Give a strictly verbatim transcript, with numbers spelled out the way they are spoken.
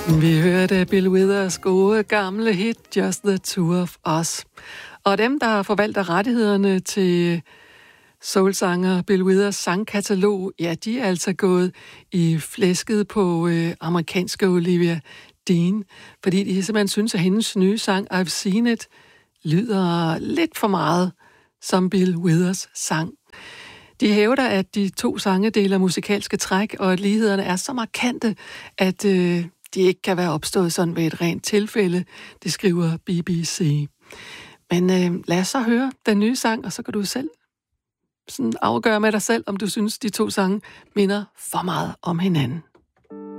Vi hørte Bill Withers gode gamle hit, Just the Two of Us. Og dem, der forvalter rettighederne til soulsanger Bill Withers sangkatalog, ja, de er altså gået i flæsket på øh, amerikanske Olivia Dean, fordi de simpelthen synes, at hendes nye sang, I've Seen It, lyder lidt for meget som Bill Withers sang. De hævder, at de to sange deler musikalske træk, og at lighederne er så markante, at øh, de ikke kan være opstået sådan ved et rent tilfælde, det skriver B B C. Men øh, lad os så høre den nye sang, og så kan du selv sådan afgøre med dig selv, om du synes, de to sange minder for meget om hinanden.